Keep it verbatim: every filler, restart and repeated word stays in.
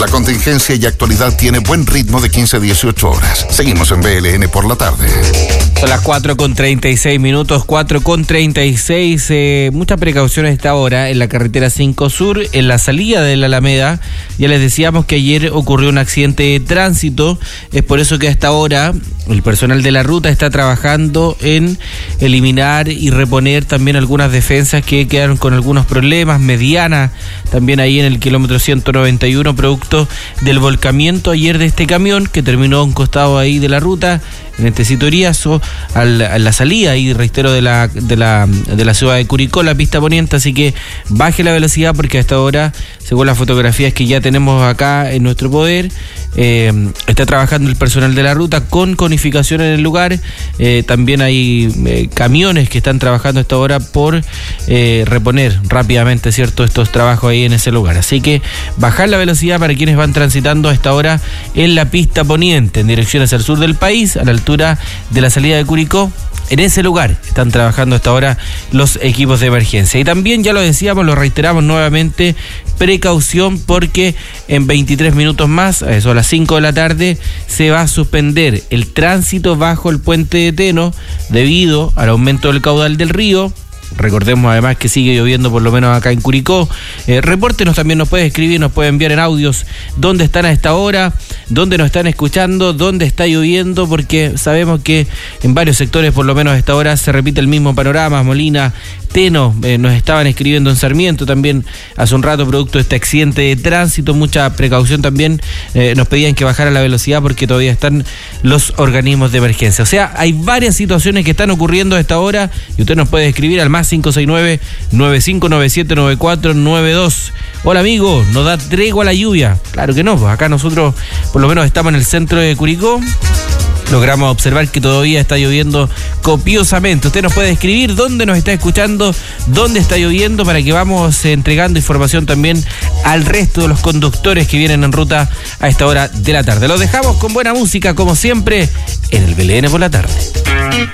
contingencia y actualidad tiene buen ritmo de quince a dieciocho horas. Seguimos en B L N por la tarde. Son las cuatro con treinta y seis minutos, cuatro con treinta y seis. Eh, mucha precaución a esta hora en la carretera cinco Sur, en la salida de la Alameda. Ya les decíamos que ayer ocurrió un accidente de tránsito. Es por eso que a esta hora el personal de la ruta está trabajando en eliminar y reponer también algunas defensas que quedaron con algunos problemas, medianas también ahí en el kilómetro ciento noventa y uno, producto del volcamiento ayer de este camión que terminó a un costado ahí de la ruta, en este Toriazo, a la salida y reitero de la, de la de la ciudad de Curicó, la pista poniente, así que baje la velocidad porque a esta hora, según las fotografías que ya tenemos acá en nuestro poder, eh, está trabajando el personal de la ruta con conificación en el lugar. Eh, también hay eh, camiones que están trabajando a esta hora por eh, reponer rápidamente, cierto, estos trabajos ahí en ese lugar, así que bajar la velocidad para quienes van transitando a esta hora en la pista poniente en dirección hacia el sur del país, a la altura de la salida de Curicó. En ese lugar están trabajando hasta ahora los equipos de emergencia. Y también, ya lo decíamos, lo reiteramos nuevamente, precaución porque en veintitrés minutos más, a eso a las cinco de la tarde, se va a suspender el tránsito bajo el puente de Teno debido al aumento del caudal del río. Recordemos además que sigue lloviendo por lo menos acá en Curicó. Eh, repórtenos, también nos puede escribir, nos puede enviar en audios dónde están a esta hora, dónde nos están escuchando, dónde está lloviendo, porque sabemos que en varios sectores por lo menos a esta hora se repite el mismo panorama. Molina, Teno, eh, nos estaban escribiendo en Sarmiento también hace un rato producto de este accidente de tránsito. Mucha precaución también, eh, nos pedían que bajara la velocidad porque todavía están los organismos de emergencia. O sea, hay varias situaciones que están ocurriendo a esta hora y usted nos puede escribir al más cinco seis nueve, nueve cinco nueve siete, nueve cuatro nueve dos. Hola amigo, ¿nos da tregua la lluvia? Claro que no, pues acá nosotros por lo menos estamos en el centro de Curicó. Logramos observar que todavía está lloviendo copiosamente. Usted nos puede escribir dónde nos está escuchando, dónde está lloviendo, para que vamos entregando información también al resto de los conductores que vienen en ruta a esta hora de la tarde. Los dejamos con buena música, como siempre, en el B L N por la tarde.